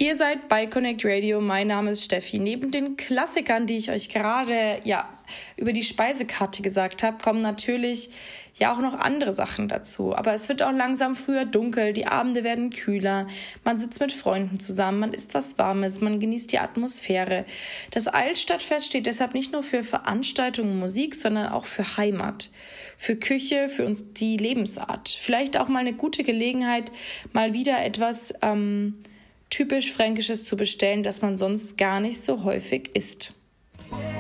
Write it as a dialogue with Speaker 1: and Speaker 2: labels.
Speaker 1: Ihr seid bei Connect Radio, mein Name ist Steffi. Neben den Klassikern, die ich euch gerade über die Speisekarte gesagt habe, kommen natürlich auch noch andere Sachen dazu. Aber es wird auch langsam früher dunkel, die Abende werden kühler, man sitzt mit Freunden zusammen, man isst was Warmes, man genießt die Atmosphäre. Das Altstadtfest steht deshalb nicht nur für Veranstaltungen und Musik, sondern auch für Heimat, für Küche, für uns die Lebensart. Vielleicht auch mal eine gute Gelegenheit, mal wieder etwas typisch Fränkisches zu bestellen, das man sonst gar nicht so häufig isst.